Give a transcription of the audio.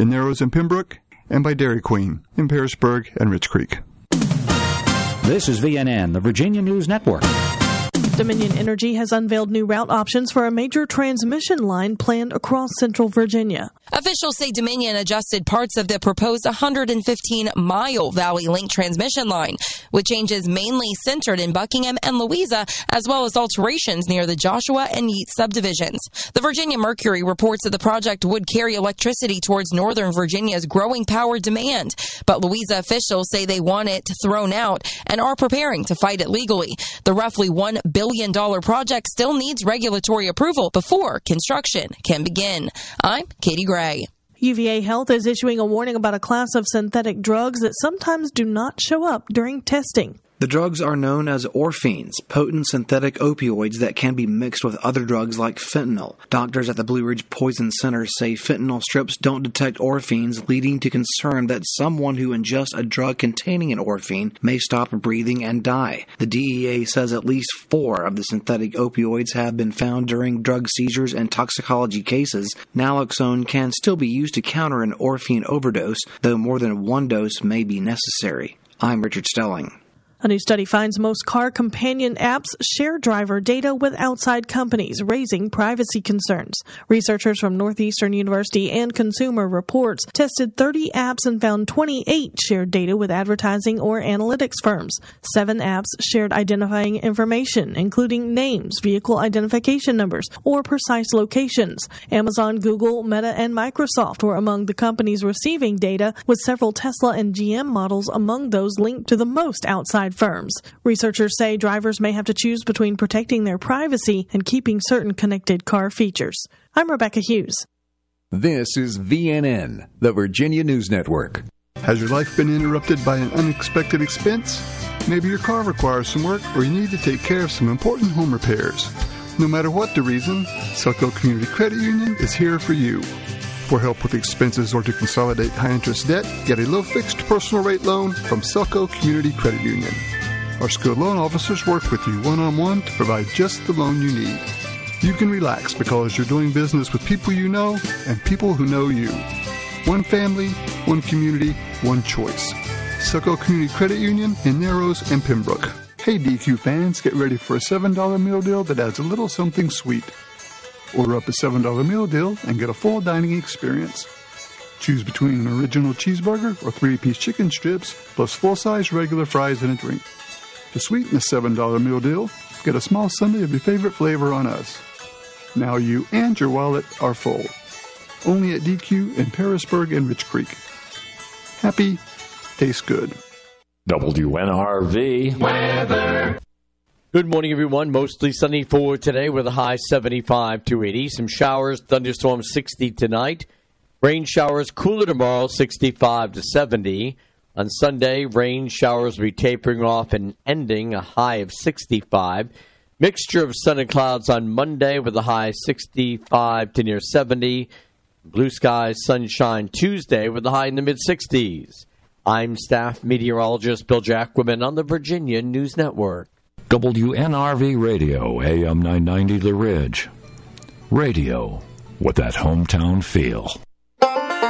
in Narrows and Pembroke, and by Dairy Queen in Pearisburg and Rich Creek. This is VNN, the Virginia News Network. Dominion Energy has unveiled new route options for a major transmission line planned across central Virginia. Officials say Dominion adjusted parts of the proposed 115-mile Valley Link transmission line, with changes mainly centered in Buckingham and Louisa, as well as alterations near the Joshua and Yeats subdivisions. The Virginia Mercury reports that the project would carry electricity towards northern Virginia's growing power demand, but Louisa officials say they want it thrown out and are preparing to fight it legally. The roughly $1 billion project still needs regulatory approval before construction can begin. I'm Katie Gray. UVA Health is issuing a warning about a class of synthetic drugs that sometimes do not show up during testing. The drugs are known as orphines, potent synthetic opioids that can be mixed with other drugs like fentanyl. Doctors at the Blue Ridge Poison Center say fentanyl strips don't detect orphines, leading to concern that someone who ingests a drug containing an orphine may stop breathing and die. The DEA says at least 4 of the synthetic opioids have been found during drug seizures and toxicology cases. Naloxone can still be used to counter an orphine overdose, though more than 1 dose may be necessary. I'm Richard Stelling. A new study finds most car companion apps share driver data with outside companies, raising privacy concerns. Researchers from Northeastern University and Consumer Reports tested 30 apps and found 28 shared data with advertising or analytics firms. 7 apps shared identifying information, including names, vehicle identification numbers, or precise locations. Amazon, Google, Meta, and Microsoft were among the companies receiving data, with several Tesla and GM models among those linked to the most outside firms. Researchers say drivers may have to choose between protecting their privacy and keeping certain connected car features. I'm Rebecca Hughes. This is VNN, the Virginia News Network. Has your life been interrupted by an unexpected expense? Maybe your car requires some work, or you need to take care of some important home repairs. No matter what the reason, Selco Community Credit Union is here for you. For help with expenses or to consolidate high-interest debt, get a low-fixed personal rate loan from Selco Community Credit Union. Our skilled loan officers work with you one-on-one to provide just the loan you need. You can relax because you're doing business with people you know and people who know you. One family, one community, one choice. Selco Community Credit Union in Narrows and Pembroke. Hey DQ fans, get ready for a $7 meal deal that adds a little something sweet. Order up a $7 meal deal and get a full dining experience. Choose between an original cheeseburger or 3-piece chicken strips, plus full-size regular fries and a drink. To sweeten the $7 meal deal, get a small sundae of your favorite flavor on us. Now you and your wallet are full. Only at DQ in Pearisburg and Rich Creek. Happy, tastes good. WNRV weather. Good morning, everyone. Mostly sunny for today with a high 75 to 80. Some showers, thunderstorms 60 tonight. Rain showers cooler tomorrow, 65 to 70. On Sunday, rain showers will be tapering off and ending a high of 65. Mixture of sun and clouds on Monday with a high 65 to near 70. Blue skies, sunshine Tuesday with a high in the mid-60s. I'm staff meteorologist Bill Jacquemin on the Virginia News Network. WNRV Radio, AM 990 The Ridge. Radio with that hometown feel.